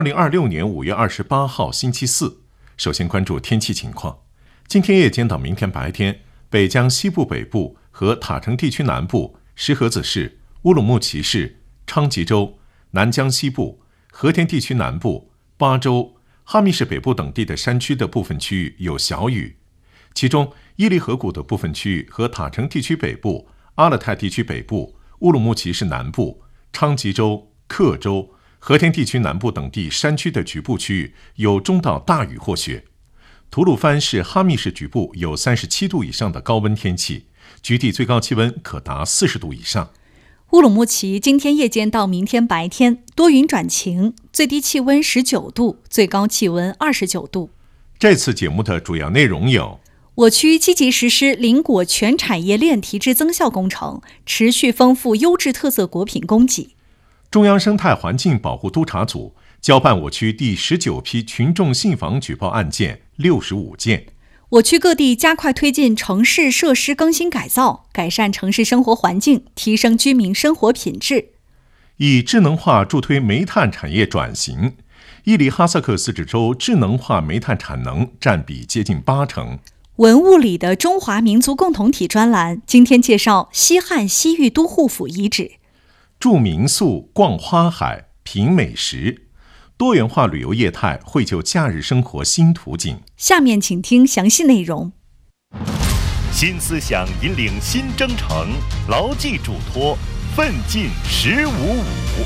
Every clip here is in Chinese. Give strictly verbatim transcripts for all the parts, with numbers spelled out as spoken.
二零二六年五月二十八号星期四，首先关注天气情况。今天夜间到明天白天，北江西部北部和塔城地区南部、石河子市、乌鲁木齐市、昌吉州、南江西部、和田地区南部、巴州、哈密市北部等地的山区的部分区域有小雨，其中伊犁河谷的部分区域和塔城地区北部、阿勒泰地区北部、乌鲁木齐市南部、昌吉州、克州、和田地区南部等地山区的局部区域有中到大雨或雪。吐鲁番市哈密市局部有三十七度以上的高温天气，局地最高气温可达四十度以上。 乌鲁木齐今天夜间到明天白天多云转晴，最低气温十九度，最高气温二十九度。 这次节目的主要内容有： 我区积极实施林果全产业链提质增效工程，持续丰富优质特色果品供给； 中央生态环境保护督察组交办我区第十九批群众信访举报案件六十五件。 我区各地加快推进城市设施更新改造，改善城市生活环境，提升居民生活品质。 以智能化助推煤炭产业转型，伊犁哈萨克自治州智能化煤炭产能占比接近八成。 文物里的中华民族共同体专栏今天介绍西汉西域都护府遗址。 住民宿、逛花海、品美食，多元化旅游业态绘就假日生活新图景。 下面请听详细内容。 新思想引领新征程，牢记嘱托，奋进十五五。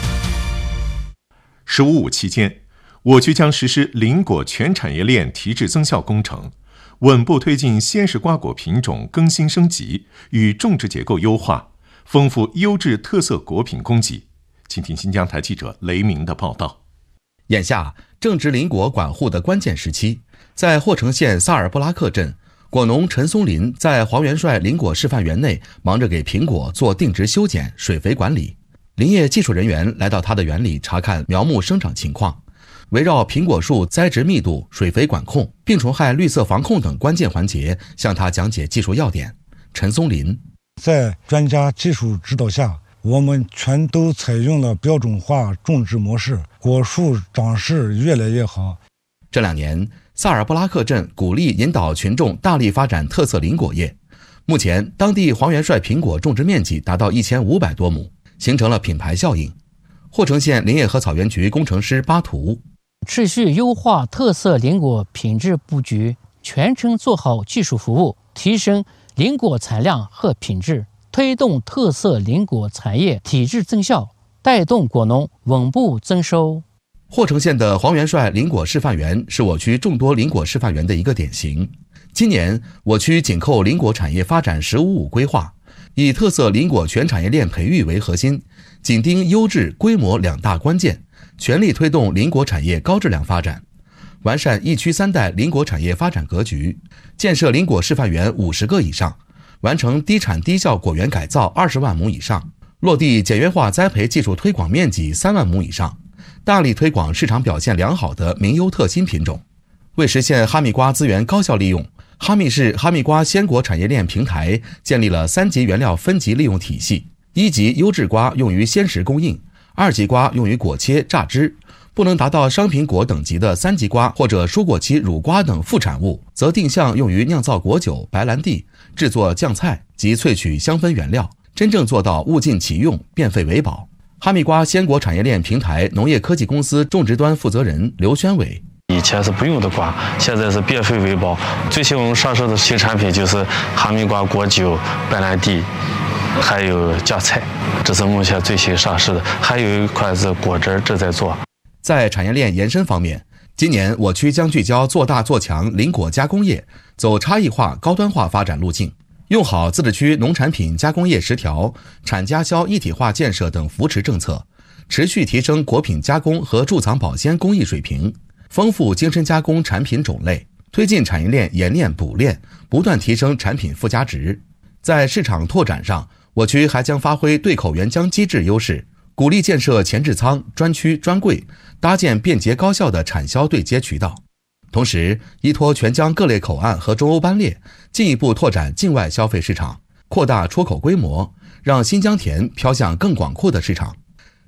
十五五期间，我区将实施林果全产业链提质增效工程，稳步推进鲜食瓜果品种更新升级与种植结构优化，丰富优质特色果品供给。请听新疆台记者雷鸣的报道。 眼下正值林果管护的关键时期，在霍城县萨尔布拉克镇，果农陈松林在黄元帅林果示范园内忙着给苹果做定植修剪、水肥管理。林业技术人员来到他的园里查看苗木生长情况，围绕苹果树栽植密度、水肥管控、病虫害绿色防控等关键环节向他讲解技术要点。陈松林在专家技术指导下，我们全都采用了标准化种植模式，果树长势越来越好。 这两年，萨尔布拉克镇鼓励引导群众大力发展特色林果业。目前，当地黄元帅苹果种植面积达到一千五百多亩，形成了品牌效应。霍城县林业和草原局工程师巴图持续优化特色林果品质布局，全程做好技术服务，提升林果产量和品质，推动特色林果产业体质增效，带动果农稳步增收。 霍城县的黄元帅林果示范园是我区众多林果示范园的一个典型。今年，我区紧扣林果产业发展“十五五”规划，以特色林果全产业链培育为核心，紧盯优质、规模两大关键，全力推动林果产业高质量发展，完善一区三代林果产业发展格局，建设林果示范园五十个以上，完成低产低效果园改造二十万亩以上，落地简约化栽培技术推广面积三万亩以上，大力推广市场表现良好的名优特新品种。为实现哈密瓜资源高效利用，哈密市哈密瓜鲜果产业链平台建立了三级原料分级利用体系：一级优质瓜用于鲜食供应，二级瓜用于果切榨汁，不能达到商品果等级的三级瓜或者蔬果期乳瓜等副产物，则定向用于酿造果酒、白兰地、制作酱菜及萃取香氛原料，真正做到物尽其用、变废为宝。哈密瓜鲜果产业链平台农业科技公司种植端负责人刘宣伟： 以前是不用的瓜，现在是变废为宝。最新上市的新产品就是哈密瓜果酒、白兰地，还有酱菜，这是目前最新上市的。还有一款是果汁，正在做。 在产业链延伸方面，今年我区将聚焦做大做强林果加工业，走差异化、高端化发展路径，用好自治区农产品加工业十条、产加销一体化建设等扶持政策，持续提升果品加工和贮藏保鲜工艺水平，丰富精深加工产品种类，推进产业链冶炼补炼，不断提升产品附加值。在市场拓展上，我区还将发挥对口原浆机制优势，鼓励建设前置仓、专区、专柜，搭建便捷高效的产销对接渠道。同时，依托全疆各类口岸和中欧班列，进一步拓展境外消费市场，扩大出口规模，让新疆甜飘向更广阔的市场。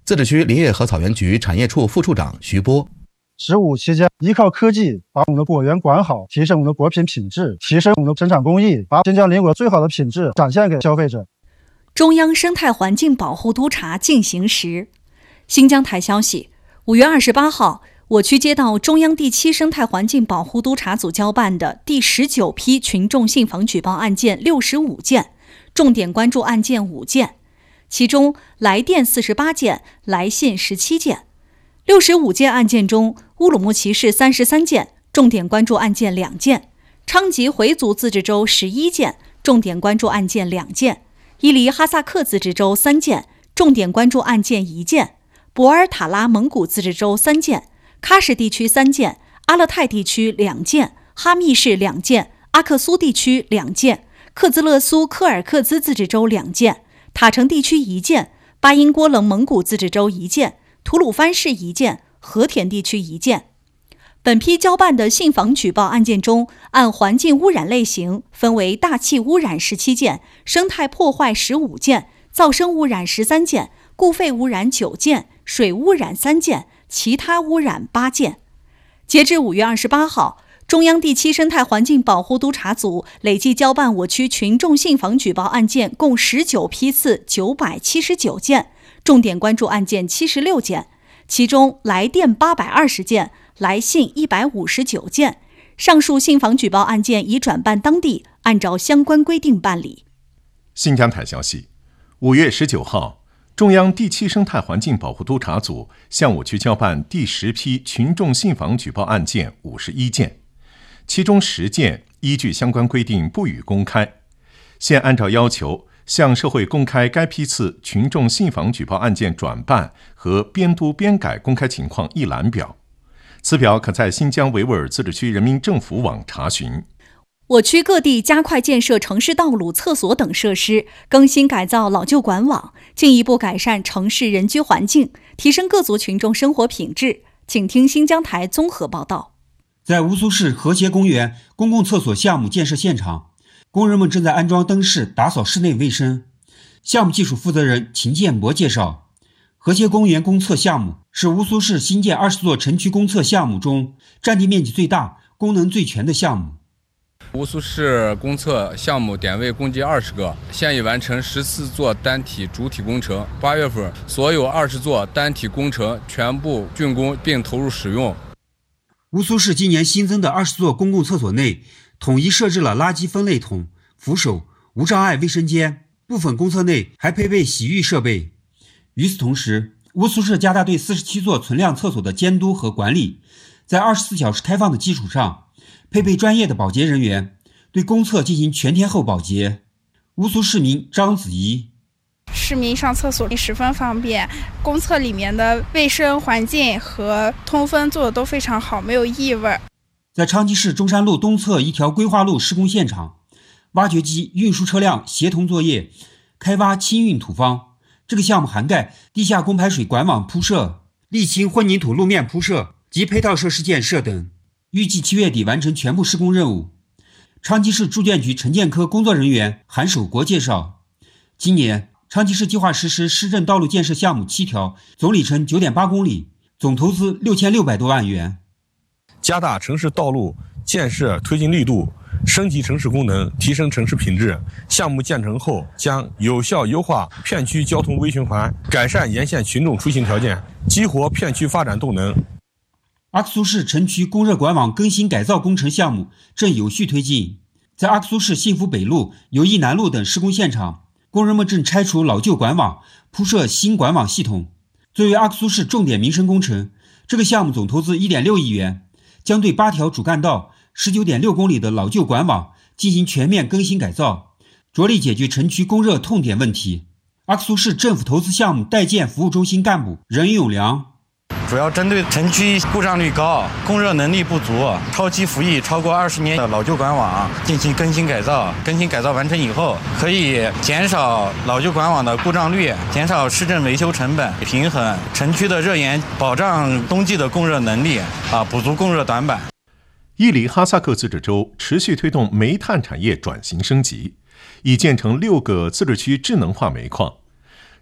自治区林业和草原局产业处副处长徐波。 十五期间，依靠科技把我们的果园管好，提升我们的果品品质，提升我们的生产工艺，把新疆邻果最好的品质展现给消费者。 中央生态环境保护督查进行时，新疆台消息，五月二十八号，我区接到中央第七生态环境保护督查组交办的第十九批群众信访举报案件六十五件，重点关注案件五件，其中来电四十八件，来信十七件。六十五件案件中，乌鲁木齐市三十三件，重点关注案件两件；昌吉回族自治州十一件，重点关注案件两件；伊犁哈萨克自治州三件，重点关注案件一件；博尔塔拉蒙古自治州三件，喀什地区三件，阿勒泰地区两件，哈密市两件，阿克苏地区两件，克孜勒苏柯尔克孜自治州两件，塔城地区一件，巴音郭楞蒙古自治州一件，吐鲁番市一件，和田地区一件。本批交办的信访举报案件中，按环境污染类型分为大气污染十七件，生态破坏十五件，噪声污染十三件，固废污染九件，水污染三件，其他污染八件。截至五月二十八号，中央第七生态环境保护督查组累计交办我区群众信访举报案件共十九批次九百七十九件，重点关注案件七十六件，其中来电八百二十件，来信一百五十九件。上述信访举报案件已转办当地，按照相关规定办理。 新疆台消息，五月十九号，中央第七生态环境保护督查组向我区交办第十批群众信访举报案件五十一件，其中十件依据相关规定不予公开。现按照要求向社会公开该批次群众信访举报案件转办和编督编改公开情况一览表，此表可在新疆维吾尔自治区人民政府网查询。 我区各地加快建设城市道路、厕所等设施，更新改造老旧管网，进一步改善城市人居环境，提升各族群众生活品质。请听新疆台综合报道。 在乌苏市和谐公园公共厕所项目建设现场，工人们正在安装灯饰，打扫室内卫生。项目技术负责人秦建博介绍，和谐公园公厕项目是乌苏市新建二十座城区公厕项目中占地面积最大、功能最全的项目。 乌苏市公厕项目点位共计二十个，现已完成十四座单体主体工程。八月份，所有二十座单体工程全部竣工并投入使用。 乌苏市今年新增的二十座公共厕所内，统一设置了垃圾分类桶、扶手、无障碍卫生间，部分公厕内还配备洗浴设备。与此同时，乌苏市加大对四十七座存量厕所的监督和管理，在二十四小时开放的基础上，配备专业的保洁人员，对公厕进行全天候保洁。乌苏市民张子怡， 市民上厕所十分方便，公厕里面的卫生环境和通风做的都非常好，没有异味。 在昌吉市中山路东侧一条规划路施工现场，挖掘机、运输车辆协同作业，开挖清运土方。这个项目涵盖地下公排水管网铺设、沥青混凝土路面铺设及配套设施建设等，预计七月底完成全部施工任务。昌吉市住建局城建科工作人员韩守国介绍，今年昌吉市计划实施市政道路建设项目七条，总里程 九点八公里，总投资六千六百多万元。 加大城市道路建设推进力度，升级城市功能，提升城市品质。项目建成后，将有效优化片区交通微循环，改善沿线群众出行条件，激活片区发展动能。 阿克苏市城区供热管网更新改造工程项目正有序推进，在阿克苏市幸福北路、友谊南路等施工现场，工人们正拆除老旧管网，铺设新管网系统。作为阿克苏市重点民生工程，这个项目总投资 一点六亿元，将对八条主干道、十九点六公里的老旧管网进行全面更新改造，着力解决城区供热痛点问题。阿克苏市政府投资项目代建服务中心干部任永良， 主要针对城区故障率高、供热能力不足、超期服役超过二十年的老旧管网进行更新改造。更新改造完成以后，可以减少老旧管网的故障率，减少市政维修成本，平衡城区的热源，保障冬季的供热能力，啊，补足供热短板。 伊犁哈萨克自治州持续推动煤炭产业转型升级，已建成六个自治区智能化煤矿。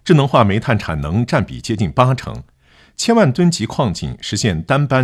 智能化煤炭产能占比接近八成，千万吨级矿井实现单班